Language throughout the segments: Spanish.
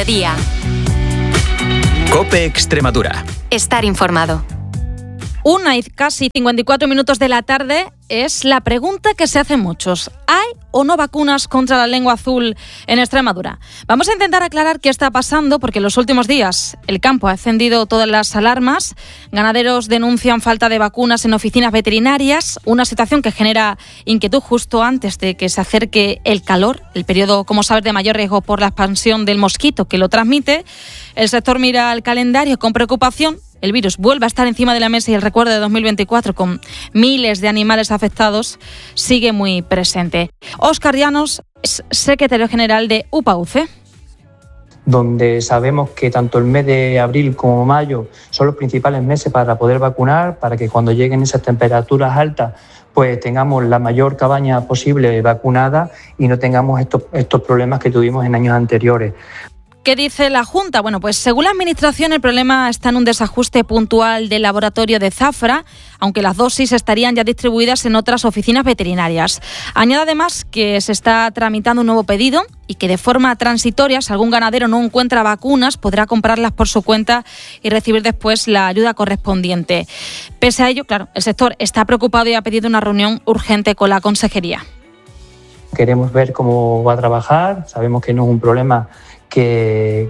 mediodía. COPE Extremadura. Estar informado. 1 y casi 54 minutos de la tarde es la pregunta que se hacen muchos. ¿Hay o no vacunas contra la lengua azul en Extremadura? Vamos a intentar aclarar qué está pasando, porque en los últimos días el campo ha encendido todas las alarmas. Ganaderos denuncian falta de vacunas en oficinas veterinarias, una situación que genera inquietud justo antes de que se acerque el calor, el periodo, como sabes, de mayor riesgo por la expansión del mosquito que lo transmite. El sector mira al calendario con preocupación. El virus vuelve a estar encima de la mesa y el recuerdo de 2024 con miles de animales afectados sigue muy presente. Óscar Llanos es secretario general de UPAUCE. Donde sabemos que tanto el mes de abril como mayo son los principales meses para poder vacunar, para que cuando lleguen esas temperaturas altas pues tengamos la mayor cabaña posible vacunada y no tengamos estos problemas que tuvimos en años anteriores. ¿Qué dice la Junta? Bueno, pues según la Administración el problema está en un desajuste puntual del laboratorio de Zafra, aunque las dosis estarían ya distribuidas en otras oficinas veterinarias. Añade además que se está tramitando un nuevo pedido y que de forma transitoria, si algún ganadero no encuentra vacunas, podrá comprarlas por su cuenta y recibir después la ayuda correspondiente. Pese a ello, claro, el sector está preocupado y ha pedido una reunión urgente con la Consejería. Queremos ver cómo va a trabajar, sabemos que no es un problema que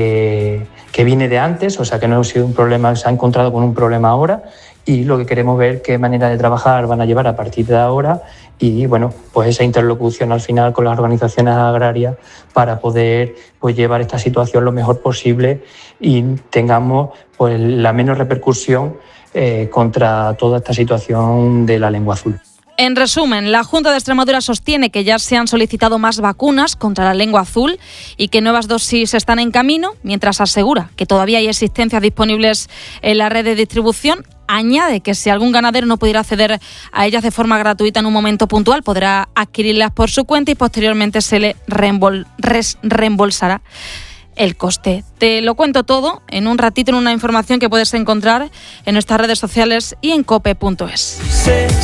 viene de antes, o sea que no ha sido un problema, se ha encontrado con un problema ahora, y lo que queremos ver qué manera de trabajar van a llevar a partir de ahora y bueno, pues esa interlocución al final con las organizaciones agrarias para poder pues llevar esta situación lo mejor posible y tengamos pues la menos repercusión contra toda esta situación de la lengua azul. En resumen, la Junta de Extremadura sostiene que ya se han solicitado más vacunas contra la lengua azul y que nuevas dosis están en camino, mientras asegura que todavía hay existencias disponibles en la red de distribución. Añade que si algún ganadero no pudiera acceder a ellas de forma gratuita en un momento puntual, podrá adquirirlas por su cuenta y posteriormente se le reembolsará el coste. Te lo cuento todo en un ratito en una información que puedes encontrar en nuestras redes sociales y en cope.es.